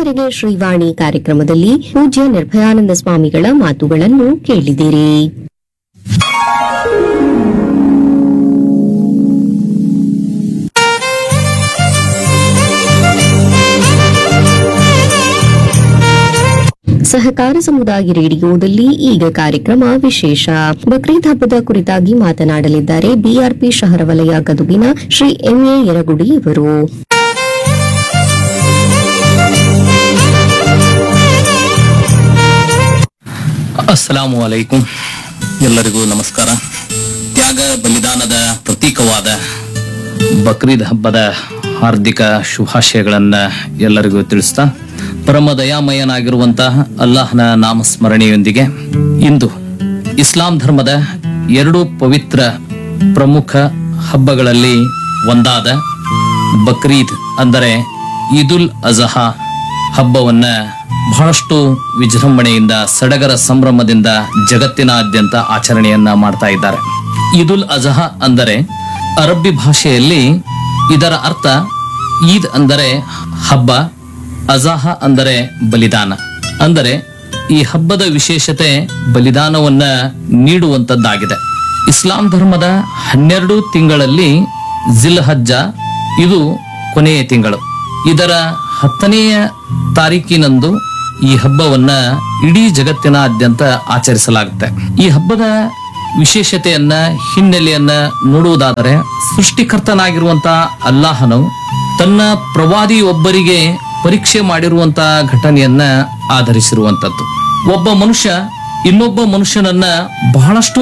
ಇದುವರೆಗೆ ಶ್ರೀವಾಣಿ ಕಾರ್ಯಕ್ರಮದಲ್ಲಿ ಪೂಜ್ಯ ನಿರ್ಭಯಾನಂದ ಸ್ವಾಮಿಗಳ ಮಾತುಗಳನ್ನು ಕೇಳಿದಿರಿ. ಸಹಕಾರ ಸಮುದಾಯ ರೇಡಿಯೋದಲ್ಲಿ ಈಗ ಕಾರ್ಯಕ್ರಮ ವಿಶೇಷ ಬಕ್ರೀದ್ ಹಬ್ಬದ ಕುರಿತಾಗಿ ಮಾತನಾಡಲಿದ್ದಾರೆ ಬಿಆರ್ಪಿ ಶಹರ ವಲಯ ಗದುಗಿನ ಶ್ರೀ ಎಂಎ ಯರಗುಡಿ ಇವರು. ಅಸ್ಸಲಾಮು ಅಲೈಕುಂ. ಎಲ್ಲರಿಗೂ ನಮಸ್ಕಾರ. ತ್ಯಾಗ ಬಲಿದಾನದ ಪ್ರತೀಕವಾದ ಬಕ್ರೀದ್ ಹಬ್ಬದ ಹಾರ್ದಿಕ ಶುಭಾಶಯಗಳನ್ನ ಎಲ್ಲರಿಗೂ ತಿಳಿಸ್ತಾ, ಪರಮ ದಯಾಮಯನಾಗಿರುವಂತಹ ಅಲ್ಲಾಹನ ನಾಮಸ್ಮರಣೆಯೊಂದಿಗೆ ಇಂದು ಇಸ್ಲಾಂ ಧರ್ಮದ ಎರಡು ಪವಿತ್ರ ಪ್ರಮುಖ ಹಬ್ಬಗಳಲ್ಲಿ ಒಂದಾದ ಬಕ್ರೀದ್ ಅಂದರೆ ಈದುಲ್ ಅಜಹಾ ಹಬ್ಬವನ್ನ ಬಹಳಷ್ಟು ವಿಜೃಂಭಣೆಯಿಂದ ಸಡಗರ ಸಂಭ್ರಮದಿಂದ ಜಗತ್ತಿನಾದ್ಯಂತ ಆಚರಣೆಯನ್ನ ಮಾಡ್ತಾ ಇದ್ದಾರೆ. ಈದುಲ್ ಅಜಹಾ ಅಂದರೆ ಅರಬ್ಬಿ ಭಾಷೆಯಲ್ಲಿ ಇದರ ಅರ್ಥ ಈದ್ ಅಂದರೆ ಹಬ್ಬ, ಅಜಹಾ ಅಂದರೆ ಬಲಿದಾನ. ಅಂದರೆ ಈ ಹಬ್ಬದ ವಿಶೇಷತೆ ಬಲಿದಾನವನ್ನ ನೀಡುವಂತದ್ದಾಗಿದೆ. ಇಸ್ಲಾಂ ಧರ್ಮದ 12 ತಿಂಗಳಲ್ಲಿ ಜಿಲ್ಹಜ್ಜ ಇದು ಕೊನೆಯ ತಿಂಗಳು. ಇದರ 10ನೆಯ ತಾರೀಕಿನಂದು ಈ ಹಬ್ಬವನ್ನ ಇಡೀ ಜಗತ್ತಿನಾದ್ಯಂತ ಆಚರಿಸಲಾಗುತ್ತೆ. ಈ ಹಬ್ಬದ ವಿಶೇಷತೆಯನ್ನ ಹಿನ್ನೆಲೆಯನ್ನ ನೋಡುವುದಾದರೆ, ಸೃಷ್ಟಿಕರ್ತನಾಗಿರುವಂತಹ ಅಲ್ಲಾಹನು ತನ್ನ ಪ್ರವಾದಿ ಒಬ್ಬರಿಗೆ ಪರೀಕ್ಷೆ ಮಾಡಿರುವಂತಹ ಘಟನೆಯನ್ನ ಆಧರಿಸಿರುವಂತದ್ದು. ಒಬ್ಬ ಮನುಷ್ಯ ಇನ್ನೊಬ್ಬ ಮನುಷ್ಯನನ್ನ ಬಹಳಷ್ಟು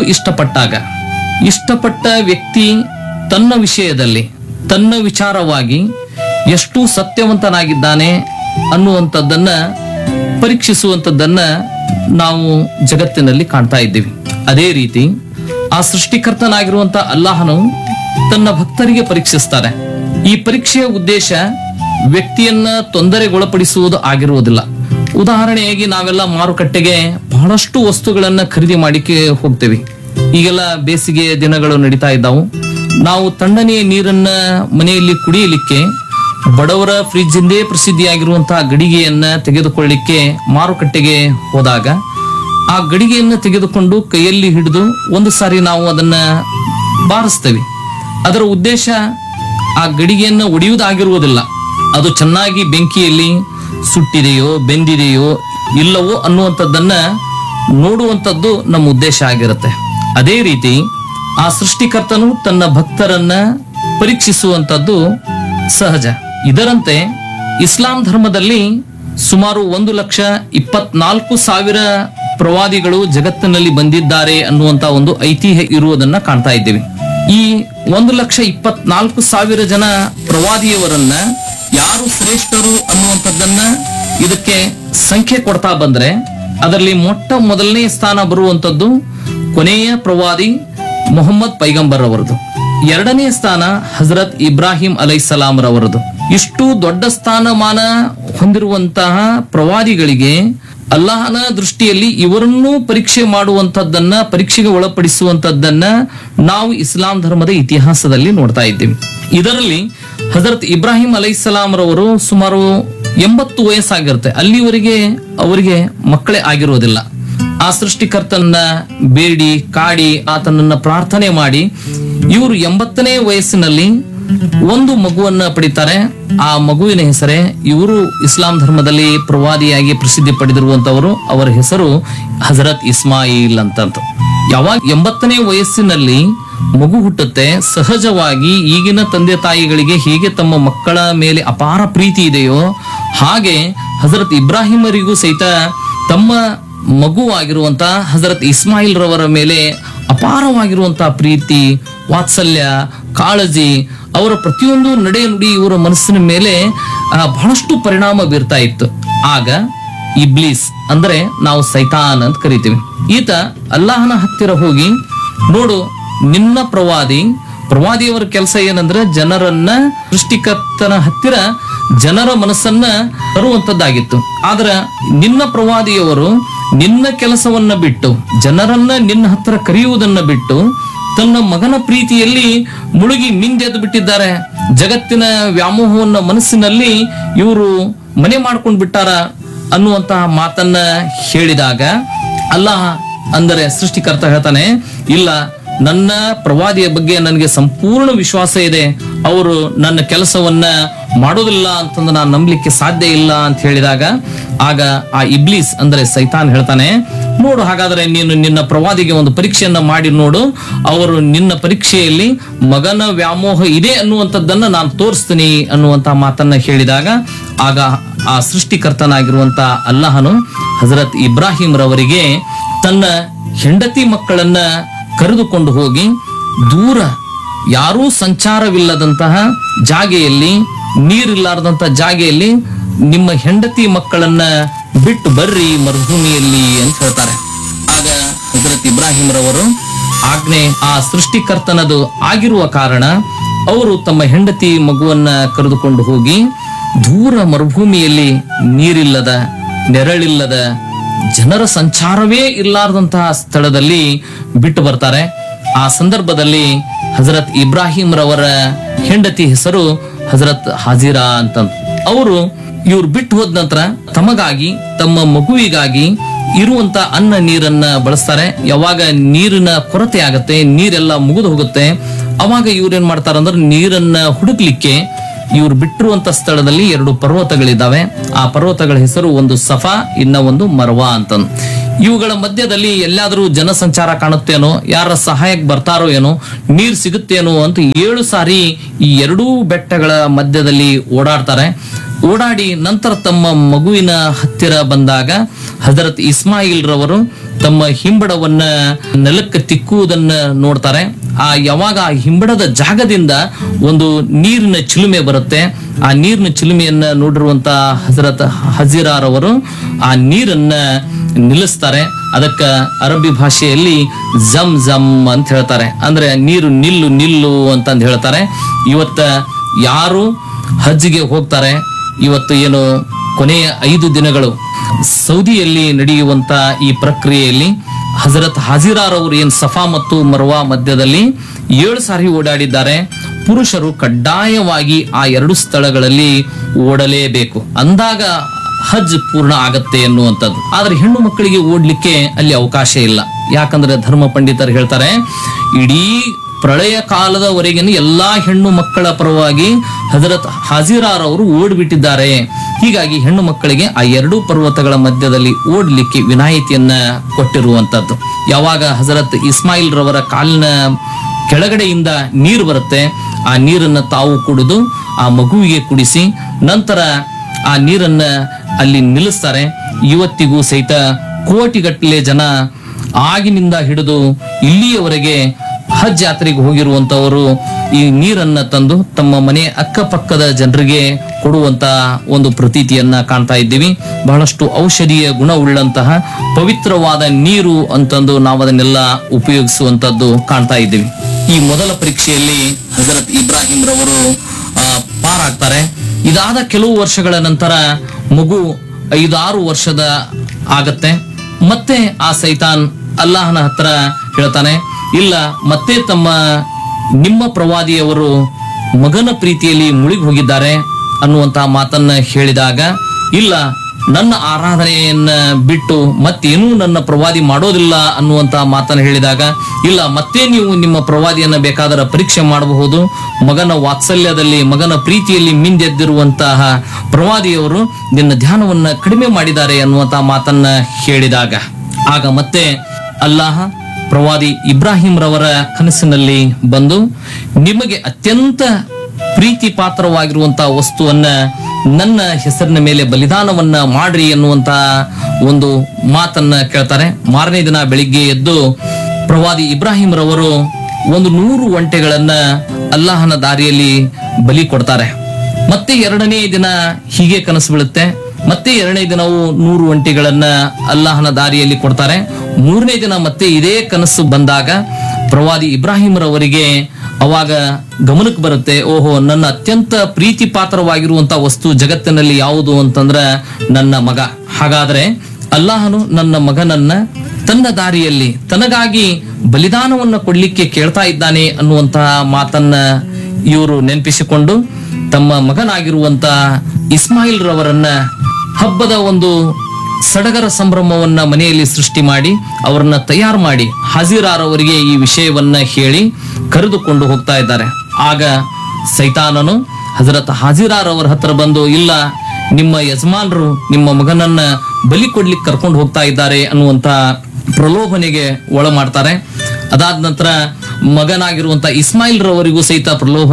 ಇಷ್ಟಪಟ್ಟ ವ್ಯಕ್ತಿ ತನ್ನ ವಿಷಯದಲ್ಲಿ ತನ್ನ ವಿಚಾರವಾಗಿ ಎಷ್ಟು ಸತ್ಯವಂತನಾಗಿದ್ದಾನೆ ಅನ್ನುವಂಥದ್ದನ್ನ ಪರೀಕ್ಷಿಸುವಂಥದ್ದನ್ನ ನಾವು ಜಗತ್ತಿನಲ್ಲಿ ಕಾಣ್ತಾ ಇದ್ದೀವಿ. ಅದೇ ರೀತಿ ಆ ಸೃಷ್ಟಿಕರ್ತನಾಗಿರುವಂತಹ ಅಲ್ಲಾಹನು ತನ್ನ ಭಕ್ತರಿಗೆ ಪರೀಕ್ಷಿಸ್ತಾರೆ. ಈ ಪರೀಕ್ಷೆಯ ಉದ್ದೇಶ ವ್ಯಕ್ತಿಯನ್ನ ತೊಂದರೆಗೊಳಪಡಿಸುವುದು ಆಗಿರುವುದಿಲ್ಲ. ಉದಾಹರಣೆಯಾಗಿ ನಾವೆಲ್ಲ ಮಾರುಕಟ್ಟೆಗೆ ಬಹಳಷ್ಟು ವಸ್ತುಗಳನ್ನ ಖರೀದಿ ಮಾಡಿಕೆ ಹೋಗ್ತೇವೆ. ಈಗೆಲ್ಲ ಬೇಸಿಗೆ ದಿನಗಳು ನಡೀತಾ ಇದ್ದಾವು. ನಾವು ತಣ್ಣನೆಯ ನೀರನ್ನ ಮನೆಯಲ್ಲಿ ಕುಡಿಯಲಿಕ್ಕೆ ಬಡವರ ಫ್ರಿಡ್ಜ್ ಇಂದೇ ಪ್ರಸಿದ್ಧಿಯಾಗಿರುವಂತಹ ಗಡಿಗೆಯನ್ನ ತೆಗೆದುಕೊಳ್ಳಿಕ್ಕೆ ಮಾರುಕಟ್ಟೆಗೆ ಹೋದಾಗ ಆ ಗಡಿಗೆಯನ್ನ ತೆಗೆದುಕೊಂಡು ಕೈಯಲ್ಲಿ ಹಿಡಿದು ಒಂದು ಸಾರಿ ನಾವು ಅದನ್ನ ಬಾರಿಸ್ತೇವೆ. ಅದರ ಉದ್ದೇಶ ಆ ಗಡಿಗೆಯನ್ನ ಒಡೆಯುವುದಾಗಿರುವುದಿಲ್ಲ. ಅದು ಚೆನ್ನಾಗಿ ಬೆಂಕಿಯಲ್ಲಿ ಸುಟ್ಟಿದೆಯೋ ಬೆಂದಿದೆಯೋ ಇಲ್ಲವೋ ಅನ್ನುವಂಥದ್ದನ್ನ ನೋಡುವಂಥದ್ದು ನಮ್ಮ ಉದ್ದೇಶ ಆಗಿರುತ್ತೆ. ಅದೇ ರೀತಿ ಆ ಸೃಷ್ಟಿಕರ್ತನು ತನ್ನ ಭಕ್ತರನ್ನ ಪರೀಕ್ಷಿಸುವಂಥದ್ದು ಸಹಜ. ಇದರಂತೆ ಇಸ್ಲಾಂ ಧರ್ಮದಲ್ಲಿ ಸುಮಾರು 1,24,000 ಪ್ರವಾದಿಗಳು ಜಗತ್ತಿನಲ್ಲಿ ಬಂದಿದ್ದಾರೆ ಅನ್ನುವಂತ ಒಂದು ಐತಿಹ್ಯ ಇರುವುದನ್ನ ಕಾಣ್ತಾ ಇದ್ದೇವೆ. ಈ 1,24,000 ಜನ ಪ್ರವಾದಿಯವರನ್ನ ಯಾರು ಶ್ರೇಷ್ಠರು ಅನ್ನುವಂಥದ್ದನ್ನ ಇದಕ್ಕೆ ಸಂಖ್ಯೆ ಕೊಡ್ತಾ ಬಂದ್ರೆ ಅದರಲ್ಲಿ ಮೊದಲನೇ ಸ್ಥಾನ ಬರುವಂತದ್ದು ಕೊನೆಯ ಪ್ರವಾದಿ ಮೊಹಮ್ಮದ್ ಪೈಗಂಬರ್ ಅವರದು. 2ನೇ ಸ್ಥಾನ ಹಜರತ್ ಇಬ್ರಾಹಿಂ ಅಲೈಹಿಸ್ಸಲಾಂ ರವರದು. ಇಷ್ಟು ದೊಡ್ಡ ಸ್ಥಾನಮಾನ ಹೊಂದಿರುವಂತಹ ಪ್ರವಾದಿಗಳಿಗೆ ಅಲ್ಲಾಹನ ದೃಷ್ಟಿಯಲ್ಲಿ ಇವರನ್ನೂ ಪರೀಕ್ಷೆ ಮಾಡುವಂತದ್ದನ್ನ, ಪರೀಕ್ಷೆಗೆ ಒಳಪಡಿಸುವಂತದ್ದನ್ನ ನಾವು ಇಸ್ಲಾಂ ಧರ್ಮದ ಇತಿಹಾಸದಲ್ಲಿ ನೋಡ್ತಾ ಇದ್ದೀವಿ. ಇದರಲ್ಲಿ ಹಜರತ್ ಇಬ್ರಾಹಿಂ ಅಲೈಹಿಸ್ಸಲಾಂ ರವರು ಸುಮಾರು 80 ವಯಸ್ಸಾಗಿರುತ್ತೆ. ಅಲ್ಲಿವರೆಗೆ ಅವರಿಗೆ ಮಕ್ಕಳೇ ಆಗಿರೋದಿಲ್ಲ. ಆ ಸೃಷ್ಟಿಕರ್ತನ ಬೇಡಿ ಕಾಡಿ ಆತನನ್ನ ಪ್ರಾರ್ಥನೆ ಮಾಡಿ ಇವರು 80ನೇ ವಯಸ್ಸಿನಲ್ಲಿ ಒಂದು ಮಗುವನ್ನ ಪಡಿತಾರೆ. ಆ ಮಗುವಿನ ಹೆಸರೇ ಇವರು ಇಸ್ಲಾಂ ಧರ್ಮದಲ್ಲಿ ಪ್ರವಾದಿಯಾಗಿ ಪ್ರಸಿದ್ಧಿ ಪಡೆದಿರುವಂತವರು. ಅವರ ಹೆಸರು ಹಜರತ್ ಇಸ್ಮಾಯಿಲ್ ಅಂತ. ಯಾವಾಗ 80ನೇ ವಯಸ್ಸಿನಲ್ಲಿ ಮಗು ಹುಟ್ಟುತ್ತೆ, ಸಹಜವಾಗಿ ಈಗಿನ ತಂದೆ ತಾಯಿಗಳಿಗೆ ಹೇಗೆ ತಮ್ಮ ಮಕ್ಕಳ ಮೇಲೆ ಅಪಾರ ಪ್ರೀತಿ ಇದೆಯೋ ಹಾಗೆ ಹಜರತ್ ಇಬ್ರಾಹಿಮರಿಗೂ ಸಹಿತ ತಮ್ಮ ಮಗುವಾಗಿರುವಂತಹ ಹಜರತ್ ಇಸ್ಮಾಯಿಲ್ ರವರ ಮೇಲೆ ಅಪಾರವಾಗಿರುವಂತಹ ಪ್ರೀತಿ, ವಾತ್ಸಲ್ಯ, ಕಾಳಜಿ, ಅವರ ಪ್ರತಿಯೊಂದು ನಡೆ ನುಡಿ ಇವರ ಮನಸ್ಸಿನ ಮೇಲೆ ಬಹಳಷ್ಟು ಪರಿಣಾಮ ಬೀರ್ತಾ ಇತ್ತು. ಆಗ ಇಬ್ಲೀಸ್ ಅಂದ್ರೆ ನಾವು ಸೈತಾನ್ ಅಂತ ಕರಿತೀವಿ. ಈತ ಅಲ್ಲಾಹನ ಹತ್ತಿರ ಹೋಗಿ, ನೋಡು, ನಿನ್ನ ಪ್ರವಾದಿಯವರ ಕೆಲಸ ಏನಂದ್ರೆ ಜನರನ್ನ ಸೃಷ್ಟಿಕರ್ತನ ಹತ್ತಿರ ಜನರ ಮನಸ್ಸನ್ನ ತರುವಂತದ್ದಾಗಿತ್ತು. ಆದ್ರ ನಿನ್ನ ಪ್ರವಾದಿಯವರು ನಿನ್ನ ಕೆಲಸವನ್ನ ಬಿಟ್ಟು, ಜನರನ್ನ ನಿನ್ನ ಹತ್ತಿರ ಕರೆಯುವುದನ್ನ ಬಿಟ್ಟು ತನ್ನ ಮಗನ ಪ್ರೀತಿಯಲ್ಲಿ ಮುಳುಗಿ ಮಿಂದೆದ್ದು ಬಿಟ್ಟಿದ್ದಾರೆ. ಜಗತ್ತಿನ ವ್ಯಾಮೋಹವನ್ನ ಮನಸ್ಸಿನಲ್ಲಿ ಇವರು ಮನೆ ಮಾಡ್ಕೊಂಡು ಬಿಟ್ಟಾರ ಅನ್ನುವಂತಹ ಮಾತನ್ನ ಹೇಳಿದಾಗ ಅಲ್ಲಾಹ ಅಂದರೆ ಸೃಷ್ಟಿಕರ್ತ ಹೇಳ್ತಾನೆ, ಇಲ್ಲ, ನನ್ನ ಪ್ರವಾದಿಯ ಬಗ್ಗೆ ನನಗೆ ಸಂಪೂರ್ಣ ವಿಶ್ವಾಸ ಇದೆ. ಅವರು ನನ್ನ ಕೆಲಸವನ್ನ ಮಾಡೋದಿಲ್ಲ ಅಂತಂದು ನಾನು ನಂಬಲಿಕ್ಕೆ ಸಾಧ್ಯ ಇಲ್ಲ ಅಂತ ಹೇಳಿದಾಗ ಆಗ ಆ ಇಬ್ಲೀಸ್ ಅಂದ್ರೆ ಸೈತಾನ್ ಹೇಳ್ತಾನೆ, ನೋಡು, ಹಾಗಾದ್ರೆ ನೀನು ನಿನ್ನ ಪ್ರವಾದಿಗೆ ಒಂದು ಪರೀಕ್ಷೆಯನ್ನ ಮಾಡಿ ನೋಡು. ಅವರು ನಿನ್ನ ಪರೀಕ್ಷೆಯಲ್ಲಿ ಮಗನ ವ್ಯಾಮೋಹ ಇದೆ ಅನ್ನುವಂಥದ್ದನ್ನ ನಾನು ತೋರಿಸ್ತೀನಿ ಅನ್ನುವಂತ ಮಾತನ್ನ ಹೇಳಿದಾಗ ಆಗ ಆ ಸೃಷ್ಟಿಕರ್ತನಾಗಿರುವಂತ ಅಲ್ಲಾಹನು ಹಜರತ್ ಇಬ್ರಾಹಿಂ ರವರಿಗೆ ತನ್ನ ಹೆಂಡತಿ ಮಕ್ಕಳನ್ನ ಕರೆದುಕೊಂಡು ಹೋಗಿ ದೂರ ಯಾರೂ ಸಂಚಾರವಿಲ್ಲದಂತಹ ಜಾಗೆಯಲ್ಲಿ, ನೀರಿಲ್ಲಾರದಂತಹ ಜಾಗೆಯಲ್ಲಿ ನಿಮ್ಮ ಹೆಂಡತಿ ಮಕ್ಕಳನ್ನ ಬಿಟ್ಟು ಬರ್ರಿ ಮರುಭೂಮಿಯಲ್ಲಿ ಅಂತ ಹೇಳ್ತಾರೆ. ಆಗ ಹಜರತ್ ಇಬ್ರಾಹಿಂ ರವರು ಆಜ್ಞೆ ಆ ಸೃಷ್ಟಿಕರ್ತನದು ಆಗಿರುವ ಕಾರಣ ಅವರು ತಮ್ಮ ಹೆಂಡತಿ ಮಗುವನ್ನ ಕರೆದುಕೊಂಡು ಹೋಗಿ ದೂರ ಮರುಭೂಮಿಯಲ್ಲಿ ನೀರಿಲ್ಲದ, ನೆರಳಿಲ್ಲದ, ಜನರ ಸಂಚಾರವೇ ಇಲ್ಲಾರದಂತಹ ಸ್ಥಳದಲ್ಲಿ ಬಿಟ್ಟು ಬರ್ತಾರೆ. ಆ ಸಂದರ್ಭದಲ್ಲಿ ಹಜರತ್ ಇಬ್ರಾಹಿಂ ರವರ ಹೆಂಡತಿ ಹೆಸರು ಹಜರತ್ ಹಾಜಿರಾ ಅಂತ. ಅವರು ಇವ್ರು ಬಿಟ್ಟು ಹೋದ ನಂತರ ತಮಗಾಗಿ, ತಮ್ಮ ಮಗುವಿಗಾಗಿ ಇರುವಂತ ಅನ್ನ ನೀರನ್ನ ಬಳಸ್ತಾರೆ. ಯಾವಾಗ ನೀರಿನ ಕೊರತೆ ಆಗತ್ತೆ, ನೀರೆಲ್ಲ ಮುಗಿದು ಹೋಗುತ್ತೆ, ಅವಾಗ ಇವ್ರೇನ್ ಮಾಡ್ತಾರಂದ್ರೆ ನೀರನ್ನ ಹುಡುಕ್ಲಿಕ್ಕೆ ಇವ್ರು ಬಿಟ್ಟಿರುವಂತ ಸ್ಥಳದಲ್ಲಿ 2 ಪರ್ವತಗಳಿದ್ದಾವೆ. ಆ ಪರ್ವತಗಳ ಹೆಸರು ಒಂದು ಸಫಾ, ಇನ್ನ ಒಂದು ಮರ್ವಾ ಅಂತ. ಇವುಗಳ ಮಧ್ಯದಲ್ಲಿ ಎಲ್ಲಾದ್ರೂ ಜನಸಂಚಾರ ಕಾಣುತ್ತೇನೋ, ಯಾರ ಸಹಾಯಕ್ಕೆ ಬರ್ತಾರೋ ಏನೋ, ನೀರ್ ಸಿಗುತ್ತೇನೋ ಅಂತ 7 ಸಾರಿ ಈ 2 ಬೆಟ್ಟಗಳ ಮಧ್ಯದಲ್ಲಿ ಓಡಾಡ್ತಾರೆ. ಓಡಾಡಿ ನಂತರ ತಮ್ಮ ಮಗುವಿನ ಹತ್ತಿರ ಬಂದಾಗ ಹಜರತ್ ಇಸ್ಮಾಯಿಲ್ ರವರು ತಮ್ಮ ಹಿಂಬಡವನ್ನ ನೆಲಕ್ಕೆ ತಿಕ್ಕುವುದನ್ನ ನೋಡ್ತಾರೆ. ಯಾವಾಗ ಆ ಹಿಂಬಡದ ಜಾಗದಿಂದ ಒಂದು ನೀರಿನ ಚಿಲುಮೆ ಬರುತ್ತೆ. ಆ ನೀರಿನ ಚಿಲುಮೆಯನ್ನ ನೋಡಿರುವಂತ ಹಜರತ್ ಹಜೀರಾರವರು ಆ ನೀರನ್ನ ನಿಲ್ಲಿಸ್ತಾರೆ. ಅದಕ್ಕ ಅರಬ್ಬಿ ಭಾಷೆಯಲ್ಲಿ ಜಮ್ ಜಮ್ ಅಂತ ಹೇಳ್ತಾರೆ, ಅಂದ್ರೆ ನೀರು ನಿಲ್ಲು ನಿಲ್ಲು ಅಂತಂದು ಹೇಳ್ತಾರೆ. ಇವತ್ತ ಯಾರು ಹಜ್ಜಿಗೆ ಹೋಗ್ತಾರೆ, ಇವತ್ತು ಏನು ಕೊನೆಯ 5 ದಿನಗಳು ಸೌದಿಯಲ್ಲಿ ನಡೆಯುವಂತ ಈ ಪ್ರಕ್ರಿಯೆಯಲ್ಲಿ ಹಜರತ್ ಹಾಜಿರಾರ್ ಅವರು ಏನ್ ಸಫಾ ಮತ್ತು ಮರ್ವಾ ಮಧ್ಯದಲ್ಲಿ 7 ಸಾರಿ ಓಡಾಡಿದ್ದಾರೆ. ಪುರುಷರು ಕಡ್ಡಾಯವಾಗಿ ಆ 2 ಸ್ಥಳಗಳಲ್ಲಿ ಓಡಲೇಬೇಕು, ಅಂದಾಗ ಹಜ್ ಪೂರ್ಣ ಆಗತ್ತೆ ಎನ್ನುವಂಥದ್ದು. ಆದ್ರೆ ಹೆಣ್ಣು ಮಕ್ಕಳಿಗೆ ಓಡ್ಲಿಕ್ಕೆ ಅಲ್ಲಿ ಅವಕಾಶ ಇಲ್ಲ. ಯಾಕಂದ್ರೆ ಧರ್ಮ ಪಂಡಿತರು ಹೇಳ್ತಾರೆ, ಇಡೀ ಪ್ರಳಯ ಕಾಲದವರೆಗಿನ ಎಲ್ಲಾ ಹೆಣ್ಣು ಮಕ್ಕಳ ಪರವಾಗಿ ಹಜರತ್ ಹಾಜಿರಾರ್ ಅವರು ಓಡ್ಬಿಟ್ಟಿದ್ದಾರೆ. ಹೀಗಾಗಿ ಹೆಣ್ಣು ಮಕ್ಕಳಿಗೆ ಆ 2 ಪರ್ವತಗಳ ಮಧ್ಯದಲ್ಲಿ ಓಡ್ಲಿಕ್ಕೆ ವಿನಾಯಿತಿಯನ್ನ ಕೊಟ್ಟಿರುವಂತದ್ದು. ಯಾವಾಗ ಹಜರತ್ ಇಸ್ಮಾಯಿಲ್ ರವರ ಕಾಲಿನ ಕೆಳಗಡೆಯಿಂದ ನೀರು ಬರುತ್ತೆ, ಆ ನೀರನ್ನ ತಾವು ಕುಡಿದು ಆ ಮಗುವಿಗೆ ಕುಡಿಸಿ ನಂತರ ಆ ನೀರನ್ನ ಅಲ್ಲಿ ನಿಲ್ಲಿಸ್ತಾರೆ. ಇವತ್ತಿಗೂ ಸಹಿತ ಕೋಟಿಗಟ್ಟಲೆ ಜನ ಆಗಿನಿಂದ ಹಿಡಿದು ಇಲ್ಲಿಯವರೆಗೆ ಹಜ್ ಯಾತ್ರೆಗೆ ಹೋಗಿರುವಂತವರು ಈ ನೀರನ್ನ ತಂದು ತಮ್ಮ ಮನೆ ಅಕ್ಕಪಕ್ಕದ ಜನರಿಗೆ ಕೊಡುವಂತ ಒಂದು ಪ್ರತೀತಿಯನ್ನ ಕಾಣ್ತಾ ಇದ್ದೀವಿ. ಬಹಳಷ್ಟು ಔಷಧೀಯ ಗುಣವುಳ್ಳಂತಹ ಪವಿತ್ರವಾದ ನೀರು ಅಂತಂದು ನಾವು ಅದನ್ನೆಲ್ಲ ಉಪಯೋಗಿಸುವಂತದ್ದು ಕಾಣ್ತಾ ಇದ್ದೀವಿ. ಈ ಮೊದಲ ಪರೀಕ್ಷೆಯಲ್ಲಿ ಹಜರತ್ ಇಬ್ರಾಹಿಂ ರವರು ಪಾರಾಗ್ತಾರೆ. ಇದಾದ ಕೆಲವು ವರ್ಷಗಳ ನಂತರ ಮಗು 5-6 ವರ್ಷದ ಆಗತ್ತೆ. ಮತ್ತೆ ಆ ಸೈತಾನ್ ಅಲ್ಲಾಹನ ಹತ್ರ ಹೇಳ್ತಾನೆ, ಇಲ್ಲ, ಮತ್ತೆ ನಿಮ್ಮ ಪ್ರವಾದಿಯವರು ಮಗನ ಪ್ರೀತಿಯಲ್ಲಿ ಮುಳುಗಿ ಹೋಗಿದ್ದಾರೆ ಅನ್ನುವಂತಹ ಮಾತನ್ನ ಹೇಳಿದಾಗ, ಇಲ್ಲ, ನನ್ನ ಆರಾಧನೆಯನ್ನ ಬಿಟ್ಟು ಮತ್ತೇನೂ ನನ್ನ ಪ್ರವಾದಿ ಮಾಡೋದಿಲ್ಲ ಅನ್ನುವಂತಹ ಮಾತನ್ನ ಹೇಳಿದಾಗ, ಇಲ್ಲ, ಮತ್ತೆ ನೀವು ನಿಮ್ಮ ಪ್ರವಾದಿಯನ್ನ ಬೇಕಾದರೆ ಪರೀಕ್ಷೆ ಮಾಡಬಹುದು. ಮಗನ ವಾತ್ಸಲ್ಯದಲ್ಲಿ, ಮಗನ ಪ್ರೀತಿಯಲ್ಲಿ ಮಿಂದೆದ್ದಿರುವಂತಹ ಪ್ರವಾದಿಯವರು ನಿನ್ನ ಧ್ಯಾನವನ್ನ ಕಡಿಮೆ ಮಾಡಿದ್ದಾರೆ ಅನ್ನುವಂತಹ ಮಾತನ್ನ ಹೇಳಿದಾಗ ಆಗ ಮತ್ತೆ ಅಲ್ಲಾಹ ಪ್ರವಾದಿ ಇಬ್ರಾಹಿಂ ರವರ ಕನಸಿನಲ್ಲಿ ಬಂದು, ನಿಮಗೆ ಅತ್ಯಂತ ಪ್ರೀತಿ ಪಾತ್ರವಾಗಿರುವಂತಹ ವಸ್ತುವನ್ನ ನನ್ನ ಹೆಸರಿನ ಮೇಲೆ ಬಲಿದಾನವನ್ನ ಮಾಡ್ರಿ ಎನ್ನುವಂತ ಒಂದು ಮಾತನ್ನ ಕೇಳ್ತಾರೆ. ಮಾರನೇ ದಿನ ಬೆಳಿಗ್ಗೆ ಎದ್ದು ಪ್ರವಾದಿ ಇಬ್ರಾಹಿಂ ರವರು 100 ಒಂಟೆಗಳನ್ನ ಅಲ್ಲಾಹನ ದಾರಿಯಲ್ಲಿ ಬಲಿ ಕೊಡ್ತಾರೆ. ಮತ್ತೆ 2ನೇ ದಿನ ಹೀಗೆ ಕನಸು ಬೀಳುತ್ತೆ. ಮತ್ತೆ 2ನೇ ದಿನವು 100 ಒಂಟೆಗಳನ್ನ ಅಲ್ಲಾಹನ ದಾರಿಯಲ್ಲಿ ಕೊಡ್ತಾರೆ. 3ನೇ ದಿನ ಮತ್ತೆ ಇದೇ ಕನಸು ಬಂದಾಗ ಪ್ರವಾದಿ ಇಬ್ರಾಹಿಂ ರವರಿಗೆ ಅವಾಗ ಗಮನಕ್ಕೆ ಬರುತ್ತೆ, ಓಹೋ, ನನ್ನ ಅತ್ಯಂತ ಪ್ರೀತಿ ಪಾತ್ರವಾಗಿರುವಂತಹ ವಸ್ತು ಜಗತ್ತಿನಲ್ಲಿ ಯಾವುದು ಅಂತಂದ್ರ ನನ್ನ ಮಗ. ಹಾಗಾದ್ರೆ ಅಲ್ಲಾಹನು ನನ್ನ ಮಗನನ್ನ ತನ್ನ ದಾರಿಯಲ್ಲಿ ತನಗಾಗಿ ಬಲಿದಾನವನ್ನ ಕೊಡ್ಲಿಕ್ಕೆ ಕೇಳ್ತಾ ಇದ್ದಾನೆ ಅನ್ನುವಂತಹ ಮಾತನ್ನ ಇವರು ನೆನಪಿಸಿಕೊಂಡು ತಮ್ಮ ಮಗನಾಗಿರುವಂತಹ ಇಸ್ಮಾಯಿಲ್ ರವರನ್ನ ಹಬ್ಬದ ಒಂದು ಸಡಗರ ಸಂಭ್ರಮವನ್ನ ಮನೆಯಲ್ಲಿ ಸೃಷ್ಟಿ ಮಾಡಿ ಅವರನ್ನ ತಯಾರು ಮಾಡಿ ಹಾಜಿರಾರವರಿಗೆ ಈ ವಿಷಯವನ್ನ ಹೇಳಿ ಕರೆದುಕೊಂಡು ಹೋಗ್ತಾ ಇದ್ದಾರೆ. ಆಗ ಸೈತಾನನು ಹಜರತ್ ಹಾಜಿರಾರವರ ಹತ್ರ ಬಂದು, ಇಲ್ಲ, ನಿಮ್ಮ ಯಜಮಾನರು ನಿಮ್ಮ ಮಗನನ್ನ ಬಲಿ ಕೊಡ್ಲಿಕ್ಕೆ ಕರ್ಕೊಂಡು ಹೋಗ್ತಾ ಇದ್ದಾರೆ ಅನ್ನುವಂತ ಪ್ರಲೋಭನೆಗೆ ಒಳ ಮಾಡ್ತಾರೆ. ಅದಾದ ನಂತರ ಮಗನಾಗಿರುವಂತ ಇಸ್ಮಾಯಿಲ್ ರವರಿಗೂ ಸಹಿತ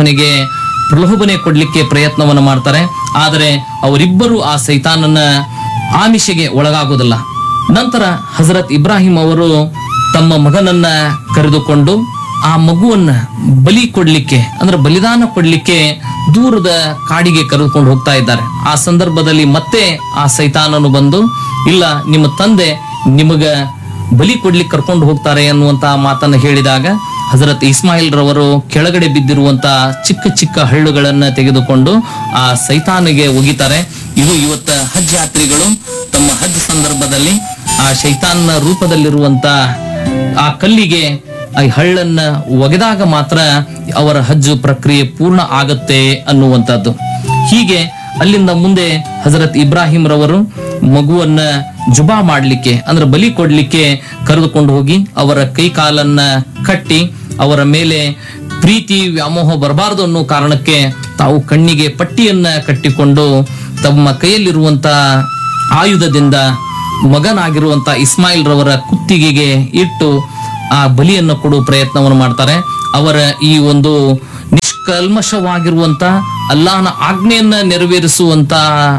ಪ್ರಲೋಭನೆ ಕೊಡ್ಲಿಕ್ಕೆ ಪ್ರಯತ್ನವನ್ನ ಮಾಡ್ತಾರೆ. ಆದರೆ ಅವರಿಬ್ಬರು ಆ ಸೈತಾನನ ಆಮಿಷೆಗೆ ಒಳಗಾಗೋದಿಲ್ಲ. ನಂತರ ಹಜರತ್ ಇಬ್ರಾಹಿಂ ಅವರು ತಮ್ಮ ಮಗನನ್ನ ಕರೆದುಕೊಂಡು ಆ ಮಗುವನ್ನ ಬಲಿ ಕೊಡ್ಲಿಕ್ಕೆ ಅಂದ್ರೆ ಬಲಿದಾನ ಕೊಡ್ಲಿಕ್ಕೆ ದೂರದ ಕಾಡಿಗೆ ಕರೆದುಕೊಂಡು ಹೋಗ್ತಾ ಇದ್ದಾರೆ. ಆ ಸಂದರ್ಭದಲ್ಲಿ ಮತ್ತೆ ಆ ಸೈತಾನನು ಬಂದು, ಇಲ್ಲ, ನಿಮ್ಮ ತಂದೆ ನಿಮಗ ಬಲಿ ಕೊಡ್ಲಿಕ್ಕೆ ಕರ್ಕೊಂಡು ಹೋಗ್ತಾರೆ ಅನ್ನುವಂತ ಮಾತನ್ನ ಹೇಳಿದಾಗ ಹಜರತ್ ಇಸ್ಮಾಯಿಲ್ ರವರು ಕೆಳಗಡೆ ಬಿದ್ದಿರುವಂತ ಚಿಕ್ಕ ಚಿಕ್ಕ ಹಳ್ಳುಗಳನ್ನ ತೆಗೆದುಕೊಂಡು ಆ ಸೈತಾನಿಗೆ ಒಗಿತಾರೆ. ಇದು ಇವತ್ತ ಹಜ್ ಯಾತ್ರಿಗಳು ತಮ್ಮ ಹಜ್ ಸಂದರ್ಭದಲ್ಲಿ ಆ ಶೈತಾನ್ನ ರೂಪದಲ್ಲಿರುವಂತ ಆ ಕಲ್ಲಿಗೆ ಆ ಹಳ್ಳನ್ನ ಒಗೆದಾಗ ಮಾತ್ರ ಅವರ ಹಜ್ ಪ್ರಕ್ರಿಯೆ ಪೂರ್ಣ ಆಗತ್ತೆ ಅನ್ನುವಂಥದ್ದು. ಹೀಗೆ ಅಲ್ಲಿಂದ ಮುಂದೆ ಹಜರತ್ ಇಬ್ರಾಹಿಂ ರವರು ಮಗುವನ್ನ ಜುಬಾ ಮಾಡ್ಲಿಕ್ಕೆ ಅಂದ್ರೆ ಬಲಿ ಕೊಡ್ಲಿಕ್ಕೆ ಕರೆದುಕೊಂಡು ಹೋಗಿ ಅವರ ಕೈ ಕಾಲನ್ನ ಕಟ್ಟಿ ಅವರ ಮೇಲೆ ಪ್ರೀತಿ ವ್ಯಾಮೋಹ ಬರಬಾರದು ಅನ್ನೋ ಕಾರಣಕ್ಕೆ ತಾವು ಕಣ್ಣಿಗೆ ಪಟ್ಟಿಯನ್ನ ಕಟ್ಟಿಕೊಂಡು ತಮ್ಮ ಕೈಯಲ್ಲಿರುವಂತ ಆಯುಧದಿಂದ ಮಗನಾಗಿರುವಂತ ಇಸ್ಮಾಯಿಲ್ ರವರ ಕುತ್ತಿಗೆಗೆ ಇಟ್ಟು ಆ ಬಲಿಯನ್ನು ಕೊಡುವ ಪ್ರಯತ್ನವನ್ನು ಮಾಡ್ತಾರೆ. ಅವರ ಈ ಒಂದು ನಿಷ್ಕಲ್ಮಶವಾಗಿರುವಂತ ಅಲ್ಲಾಹನ ಆಜ್ಞೆಯನ್ನ ನೆರವೇರಿಸುವಂತ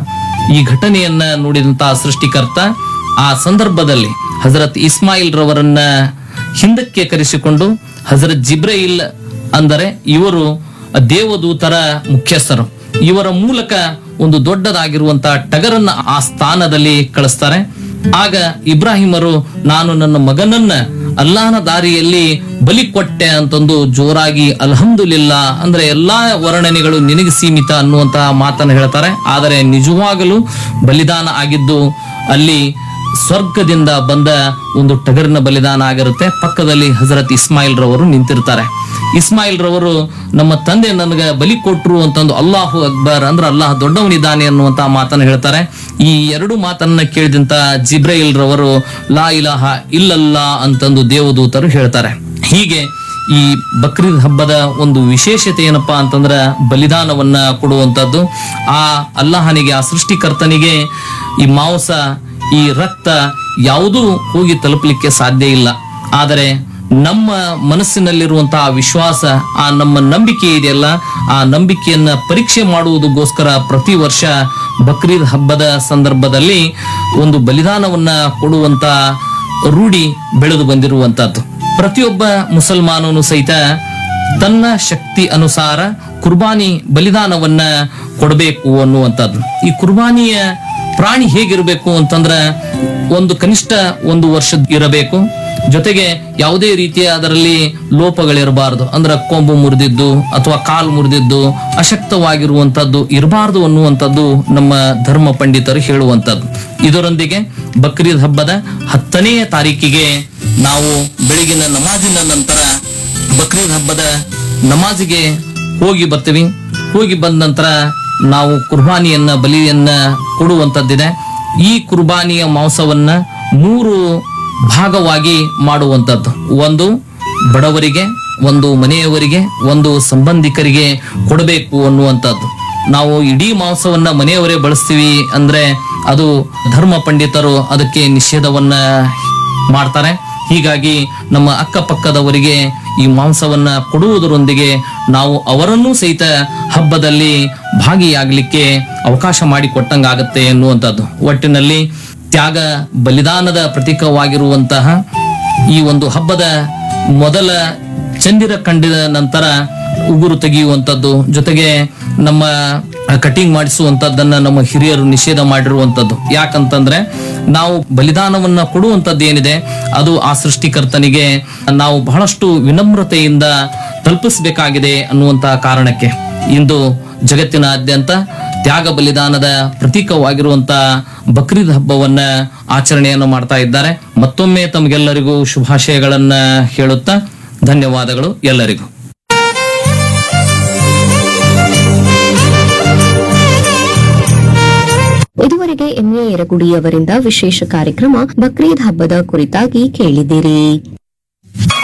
ಈ ಘಟನೆಯನ್ನ ನೋಡಿದಂತಹ ಸೃಷ್ಟಿಕರ್ತ ಆ ಸಂದರ್ಭದಲ್ಲಿ ಹಜರತ್ ಇಸ್ಮಾಯಿಲ್ ರವರನ್ನ ಹಿಂದಕ್ಕೆ ಕರೆಸಿಕೊಂಡು ಹಜರತ್ ಜಿಬ್ರೈಲ್ ಅಂದರೆ ಇವರು ದೇವದೂತರ ಮುಖ್ಯಸ್ಥರು, ಇವರ ಮೂಲಕ ಒಂದು ದೊಡ್ಡದಾಗಿರುವಂತಹ ಟಗರನ್ನ ಆ ಸ್ಥಾನದಲ್ಲಿ ಕಳಿಸ್ತಾರೆ. ಆಗ ಇಬ್ರಾಹಿಮರು, ನಾನು ನನ್ನ ಮಗನನ್ನ ಅಲ್ಲಾಹನ ದಾರಿಯಲ್ಲಿ ಬಲಿ ಕೊಟ್ಟೆ ಅಂತಂದು ಜೋರಾಗಿ ಅಲ್ಹಮ್ದುಲಿಲ್ಲಾ ಅಂದ್ರೆ ಎಲ್ಲಾ ವರ್ಣನೆಗಳು ನಿನಗೆ ಸೀಮಿತ ಅನ್ನುವಂತಹ ಮಾತನ್ನು ಹೇಳ್ತಾರೆ. ಆದರೆ ನಿಜವಾಗಲೂ ಬಲಿದಾನ ಆಗಿದ್ದು ಅಲ್ಲಿ ಸ್ವರ್ಗದಿಂದ ಬಂದ ಒಂದು ಟಗರಿನ ಬಲಿದಾನ ಆಗಿರುತ್ತೆ. ಪಕ್ಕದಲ್ಲಿ ಹಜರತ್ ಇಸ್ಮಾಯಿಲ್ ರವರು ನಿಂತಿರ್ತಾರೆ. ಇಸ್ಮಾಯಿಲ್ ರವರು ನಮ್ಮ ತಂದೆ ನನಗೆ ಬಲಿ ಕೊಟ್ರು ಅಂತಂದು ಅಲ್ಲಾಹು ಅಕ್ಬರ್ ಅಂದ್ರೆ ಅಲ್ಲಾಹ್ ದೊಡ್ಡವನಿದ್ದಾನೆ ಅನ್ನುವಂತ ಮಾತನ್ನ ಹೇಳ್ತಾರೆ. ಈ ಎರಡು ಮಾತನ್ನ ಕೇಳಿದಂತ ಜಿಬ್ರೈಲ್ ರವರು ಲಾ ಇಲಾಹ ಇಲ್ಲಲ್ಲಾ ಅಂತಂದು ದೇವದೂತರು ಹೇಳ್ತಾರೆ. ಹೀಗೆ ಈ ಬಕ್ರೀದ್ ಹಬ್ಬದ ಒಂದು ವಿಶೇಷತೆ ಏನಪ್ಪಾ ಅಂತಂದ್ರ ಬಲಿದಾನವನ್ನ ಕೊಡುವಂತದ್ದು. ಆ ಅಲ್ಲಾಹನಿಗೆ, ಆ ಸೃಷ್ಟಿಕರ್ತನಿಗೆ ಈ ಮಾಂಸ, ಈ ರಕ್ತ ಯಾವುದೂ ಹೋಗಿ ತಲುಪಲಿಕ್ಕೆ ಸಾಧ್ಯ ಇಲ್ಲ. ಆದರೆ ನಮ್ಮ ಮನಸ್ಸಿನಲ್ಲಿರುವಂತಹ ವಿಶ್ವಾಸ, ಆ ನಮ್ಮ ನಂಬಿಕೆ ಇದೆಯಲ್ಲ, ಆ ನಂಬಿಕೆಯನ್ನ ಪರೀಕ್ಷೆ ಮಾಡುವುದಕ್ಕೋಸ್ಕರ ಪ್ರತಿ ವರ್ಷ ಬಕ್ರೀದ್ ಹಬ್ಬದ ಸಂದರ್ಭದಲ್ಲಿ ಒಂದು ಬಲಿದಾನವನ್ನ ಕೊಡುವಂತ ರೂಢಿ ಬೆಳೆದು ಬಂದಿರುವಂತದ್ದು. ಪ್ರತಿಯೊಬ್ಬ ಮುಸಲ್ಮಾನನು ಸಹಿತ ತನ್ನ ಶಕ್ತಿ ಅನುಸಾರ ಕುರ್ಬಾನಿ ಬಲಿದಾನವನ್ನ ಕೊಡಬೇಕು ಅನ್ನುವಂಥದ್ದು. ಈ ಕುರ್ಬಾನಿಯ ಪ್ರಾಣಿ ಹೇಗಿರಬೇಕು ಅಂತಂದ್ರ ಒಂದು ಕನಿಷ್ಠ 1 ವರ್ಷ ಇರಬೇಕು. ಜೊತೆಗೆ ಯಾವುದೇ ರೀತಿಯ ಅದರಲ್ಲಿ ಲೋಪಗಳಿರಬಾರದು. ಅಂದ್ರೆ ಕೊಂಬು ಮುರಿದಿದ್ದು ಅಥವಾ ಕಾಲು ಮುರಿದಿದ್ದು ಅಶಕ್ತವಾಗಿರುವಂತದ್ದು ಇರಬಾರದು ಅನ್ನುವಂಥದ್ದು ನಮ್ಮ ಧರ್ಮ ಪಂಡಿತರು ಹೇಳುವಂಥದ್ದು. ಇದರೊಂದಿಗೆ ಬಕ್ರೀದ್ ಹಬ್ಬದ 10ನೇ ತಾರೀಕಿಗೆ ನಾವು ಬೆಳಗಿನ ನಮಾಜಿನ ನಂತರ ಬಕ್ರೀದ್ ಹಬ್ಬದ ನಮಾಜಿಗೆ ಹೋಗಿ ಬರ್ತೀವಿ. ಹೋಗಿ ಬಂದ ನಂತರ ನಾವು ಕುರ್ಬಾನಿಯನ್ನ ಬಲಿಯನ್ನ ಕೊಡುವಂತದ್ದಿದೆ. ಈ ಕುರ್ಬಾನಿಯ ಮಾಂಸವನ್ನ 3 ಭಾಗವಾಗಿ ಮಾಡುವಂತದ್ದು. ಒಂದು ಬಡವರಿಗೆ, ಒಂದು ಮನೆಯವರಿಗೆ, ಒಂದು ಸಂಬಂಧಿಕರಿಗೆ ಕೊಡಬೇಕು ಅನ್ನುವಂಥದ್ದು. ನಾವು ಇಡೀ ಮಾಂಸವನ್ನ ಮನೆಯವರೇ ಬಳಸ್ತೀವಿ ಅಂದ್ರೆ ಅದು ಧರ್ಮ ಪಂಡಿತರು ಅದಕ್ಕೆ ನಿಷೇಧವನ್ನ ಮಾಡ್ತಾರೆ. ಹೀಗಾಗಿ ನಮ್ಮ ಅಕ್ಕಪಕ್ಕದವರಿಗೆ ಈ ಮಾಂಸವನ್ನ ಕೊಡುವುದರೊಂದಿಗೆ ನಾವು ಅವರನ್ನೂ ಸಹಿತ ಹಬ್ಬದಲ್ಲಿ ಭಾಗಿಯಾಗಲಿಕ್ಕೆ ಅವಕಾಶ ಮಾಡಿಕೊಟ್ಟಂಗಾಗತ್ತೆ ಎನ್ನುವಂಥದ್ದು. ಒಟ್ಟಿನಲ್ಲಿ ತ್ಯಾಗ ಬಲಿದಾನದ ಪ್ರತೀಕವಾಗಿರುವಂತಹ ಈ ಒಂದು ಹಬ್ಬದ ಮೊದಲ ಚಂದಿರ ಕಂಡಿದ ನಂತರ ಉಗುರು ತೆಗೆಯುವಂಥದ್ದು, ಜೊತೆಗೆ ನಮ್ಮ ಕಟಿಂಗ್ ಮಾಡಿಸುವಂತದ್ದನ್ನ ನಮ್ಮ ಹಿರಿಯರು ನಿಷೇಧ ಮಾಡಿರುವಂತದ್ದು. ಯಾಕಂತಂದ್ರೆ ನಾವು ಬಲಿದಾನವನ್ನ ಕೊಡುವಂತದ್ದು ಏನಿದೆ ಅದು ಆ ಸೃಷ್ಟಿಕರ್ತನಿಗೆ ನಾವು ಬಹಳಷ್ಟು ವಿನಮ್ರತೆಯಿಂದ ತಲುಪಿಸಬೇಕಾಗಿದೆ ಅನ್ನುವಂತಹ ಕಾರಣಕ್ಕೆ ಇಂದು ಜಗತ್ತಿನಾದ್ಯಂತ ತ್ಯಾಗ ಬಲಿದಾನದ ಪ್ರತೀಕವಾಗಿರುವಂತಹ ಬಕ್ರೀದ್ ಹಬ್ಬವನ್ನ ಆಚರಣೆಯನ್ನು ಮಾಡ್ತಾ ಇದ್ದಾರೆ. ಮತ್ತೊಮ್ಮೆ ತಮಗೆಲ್ಲರಿಗೂ ಶುಭಾಶಯಗಳನ್ನ ಹೇಳುತ್ತಾ ಧನ್ಯವಾದಗಳು ಎಲ್ಲರಿಗೂ. ಇದುವರೆಗೆ ಎಂಎ ಯರಗುಡಿ ಅವರಿಂದ ವಿಶೇಷ ಕಾರ್ಯಕ್ರಮ ಬಕ್ರೀದ್ ಹಬ್ಬದ ಕುರಿತಾಗಿ ಕೇಳಿದಿರಿ.